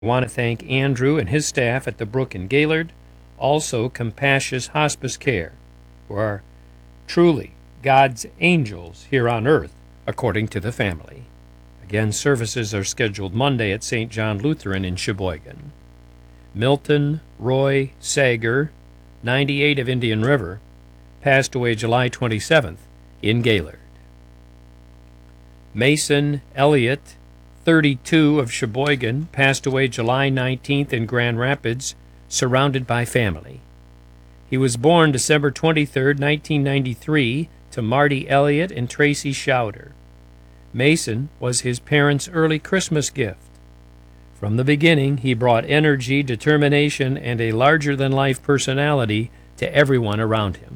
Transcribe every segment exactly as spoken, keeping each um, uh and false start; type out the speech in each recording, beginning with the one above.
I want to thank Andrew and his staff at the Brook in Gaylord, also Compassion's Hospice Care, who are truly God's angels here on earth, according to the family. Again, services are scheduled Monday at Saint John Lutheran in Sheboygan. Milton Roy Sager, ninety-eight, of Indian River, passed away July twenty-seventh in Gaylord. Mason Elliott, thirty-two, of Sheboygan, passed away July nineteenth in Grand Rapids, surrounded by family. He was born December twenty-third, nineteen ninety-three, to Marty Elliott and Tracy Schauder. Mason was his parents' early Christmas gift. From the beginning, he brought energy, determination, and a larger-than-life personality to everyone around him.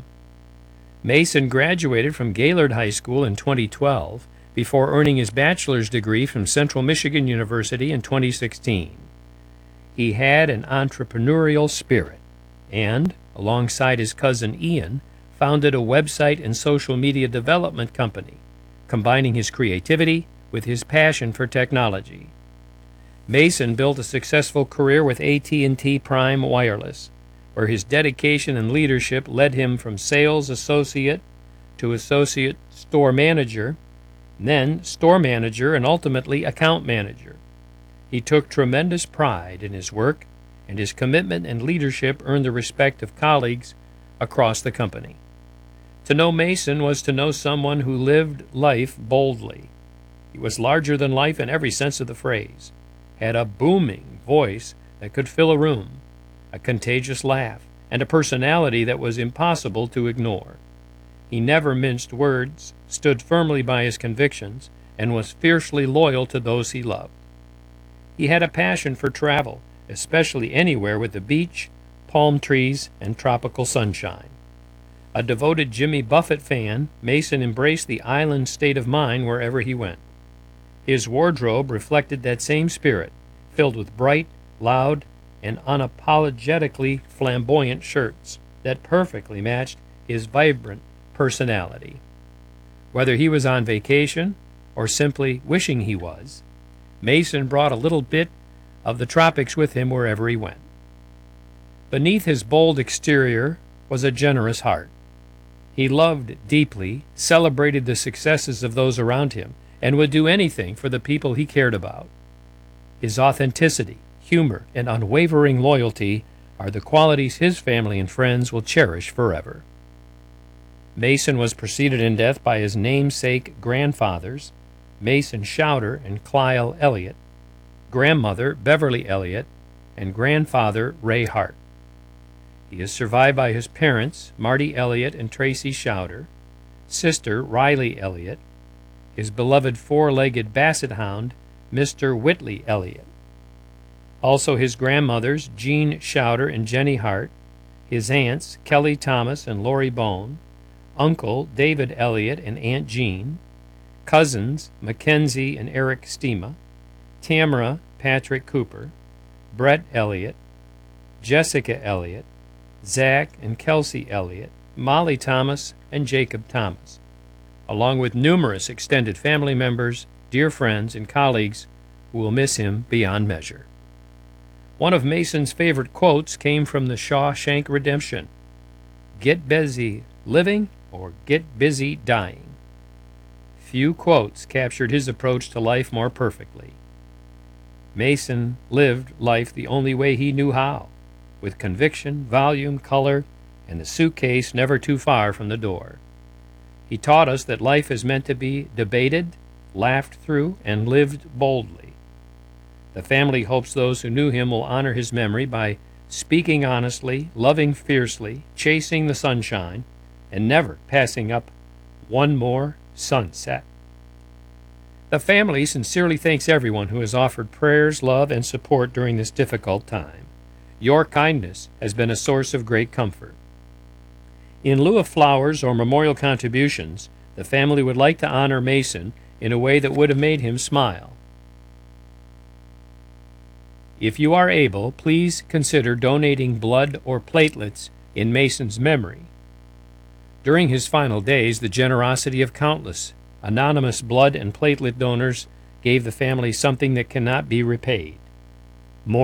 Mason graduated from Gaylord High School in twenty twelve before earning his bachelor's degree from Central Michigan University in twenty sixteen. He had an entrepreneurial spirit and, alongside his cousin Ian, founded a website and social media development company, combining his creativity with his passion for technology. Mason built a successful career with A T and T Prime Wireless, where his dedication and leadership led him from sales associate to associate store manager, then store manager, and ultimately account manager. He took tremendous pride in his work, and his commitment and leadership earned the respect of colleagues across the company. To know Mason was to know someone who lived life boldly. He was larger than life in every sense of the phrase, had a booming voice that could fill a room, a contagious laugh, and a personality that was impossible to ignore. He never minced words, stood firmly by his convictions, and was fiercely loyal to those he loved. He had a passion for travel, especially anywhere with the beach, palm trees, and tropical sunshine. A devoted Jimmy Buffett fan, Mason embraced the island state of mind wherever he went. His wardrobe reflected that same spirit, filled with bright, loud, and unapologetically flamboyant shirts that perfectly matched his vibrant personality. Whether he was on vacation or simply wishing he was, Mason brought a little bit of the tropics with him wherever he went. Beneath his bold exterior was a generous heart. He loved deeply, celebrated the successes of those around him, and would do anything for the people he cared about. His authenticity, humor, and unwavering loyalty are the qualities his family and friends will cherish forever. Mason was preceded in death by his namesake grandfathers, Mason Schauder and Clyle Elliott, grandmother Beverly Elliott, and grandfather Ray Hart. He is survived by his parents, Marty Elliott and Tracy Schauder, sister Riley Elliott, his beloved four-legged basset hound, Mister Whitley Elliott. Also his grandmothers, Jean Schauder and Jenny Hart, his aunts, Kelly Thomas and Lori Bone, uncle David Elliott and Aunt Jean, cousins, Mackenzie and Eric Stima, Tamara Patrick Cooper, Brett Elliott, Jessica Elliott, Zach and Kelsey Elliott, Molly Thomas, and Jacob Thomas, along with numerous extended family members, dear friends, and colleagues who will miss him beyond measure. One of Mason's favorite quotes came from the Shawshank Redemption: "Get busy living or get busy dying." Few quotes captured his approach to life more perfectly. Mason lived life the only way he knew how, with conviction, volume, color, and the suitcase never too far from the door. He taught us that life is meant to be debated, laughed through, and lived boldly. The family hopes those who knew him will honor his memory by speaking honestly, loving fiercely, chasing the sunshine, and never passing up one more sunset. The family sincerely thanks everyone who has offered prayers, love, and support during this difficult time. Your kindness has been a source of great comfort. In lieu of flowers or memorial contributions, the family would like to honor Mason in a way that would have made him smile. If you are able, please consider donating blood or platelets in Mason's memory. During his final days, the generosity of countless anonymous blood and platelet donors gave the family something that cannot be repaid: